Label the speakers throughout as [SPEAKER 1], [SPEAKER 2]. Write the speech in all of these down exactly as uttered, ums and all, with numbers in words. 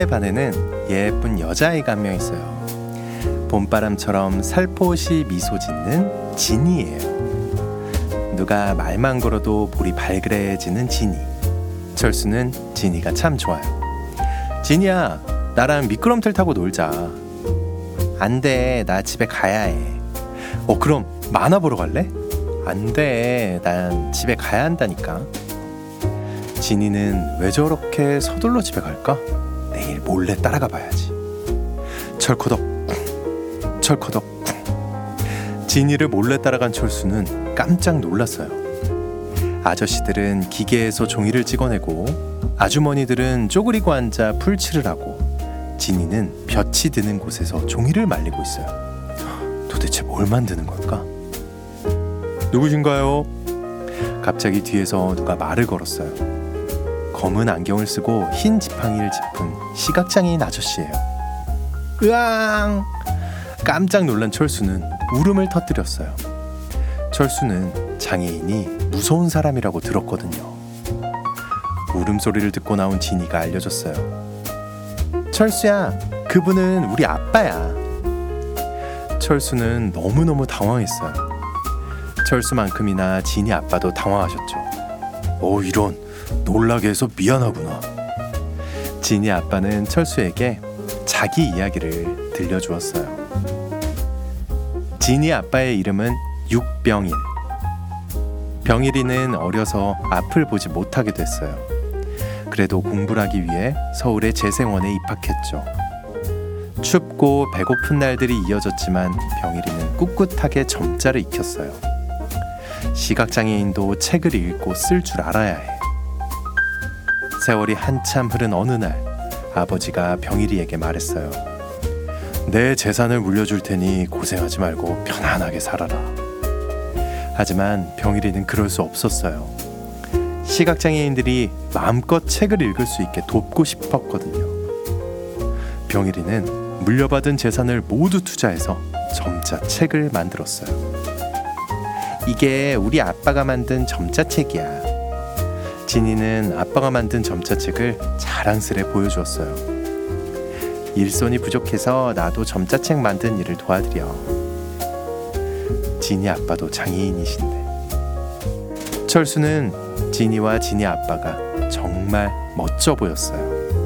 [SPEAKER 1] 반에는 예쁜 여자아이가 한 명 있어요. 봄바람처럼 살포시 미소 짓는 진이에요. 누가 말만 걸어도 볼이 발그레해지는 진이. 철수는 진이가 참 좋아요. 진이야, 나랑 미끄럼틀 타고 놀자. 안 돼, 나 집에 가야 해. 어, 그럼 만화 보러 갈래? 안 돼, 난 집에 가야 한다니까. 진이는 왜 저렇게 서둘러 집에 갈까? 내일 몰래 따라가 봐야지. 철커덕 철커덕. 진이를 몰래 따라간 철수는 깜짝 놀랐어요. 아저씨들은 기계에서 종이를 찍어내고 아주머니들은 쪼그리고 앉아 풀칠을 하고 진이는 볕이 드는 곳에서 종이를 말리고 있어요. 도대체 뭘 만드는 걸까? 누구신가요? 갑자기 뒤에서 누가 말을 걸었어요. 검은 안경을 쓰고 흰 지팡이를 짚은 시각장애인 아저씨예요. 으앙! 깜짝 놀란 철수는 울음을 터뜨렸어요. 철수는 장애인이 무서운 사람이라고 들었거든요. 울음소리를 듣고 나온 진이가 알려줬어요. 철수야, 그분은 우리 아빠야. 철수는 너무너무 당황했어요. 철수만큼이나 진이 아빠도 당황하셨죠. 어, 이런, 놀라게 해서 미안하구나. 진이 아빠는 철수에게 자기 이야기를 들려주었어요. 진이 아빠의 이름은 육병일. 병일이는 어려서 앞을 보지 못하게 됐어요. 그래도 공부를 하기 위해 서울의 재생원에 입학했죠. 춥고 배고픈 날들이 이어졌지만 병일이는 꿋꿋하게 점자를 익혔어요. 시각장애인도 책을 읽고 쓸 줄 알아야 해. 세월이 한참 흐른 어느 날 아버지가 병일이에게 말했어요. 내 재산을 물려줄 테니 고생하지 말고 편안하게 살아라. 하지만 병일이는 그럴 수 없었어요. 시각장애인들이 마음껏 책을 읽을 수 있게 돕고 싶었거든요. 병일이는 물려받은 재산을 모두 투자해서 점자 책을 만들었어요. 이게 우리 아빠가 만든 점자책이야. 진이는 아빠가 만든 점자책을 자랑스레 보여주었어요. 일손이 부족해서 나도 점자책 만든 일을 도와드려. 진이 아빠도 장애인이신데. 철수는 진이와 진이 아빠가 정말 멋져 보였어요.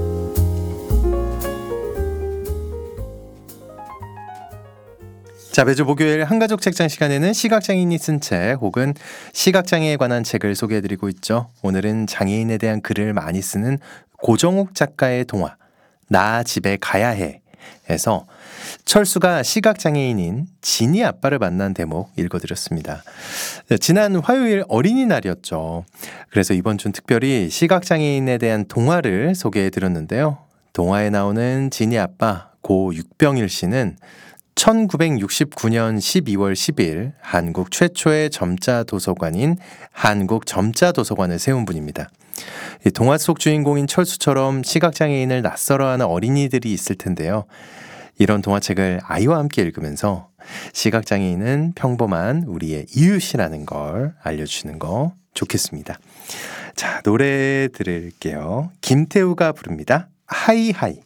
[SPEAKER 1] 자, 매주 목요일 한가족 책장 시간에는 시각장애인이 쓴 책 혹은 시각장애에 관한 책을 소개해드리고 있죠. 오늘은 장애인에 대한 글을 많이 쓰는 고정욱 작가의 동화 나 집에 가야 해 에서 철수가 시각장애인인 진이 아빠를 만난 대목 읽어드렸습니다. 지난 화요일 어린이날이었죠. 그래서 이번 주는 특별히 시각장애인에 대한 동화를 소개해드렸는데요. 동화에 나오는 진이 아빠 고 육병일 씨는 천구백육십구 년 십이월 십일 한국 최초의 점자 도서관인 한국점자도서관을 세운 분입니다. 이 동화 속 주인공인 철수처럼 시각장애인을 낯설어하는 어린이들이 있을 텐데요. 이런 동화책을 아이와 함께 읽으면서 시각장애인은 평범한 우리의 이웃이라는 걸 알려주시는 거 좋겠습니다. 자, 노래 들을게요. 김태우가 부릅니다. 하이하이.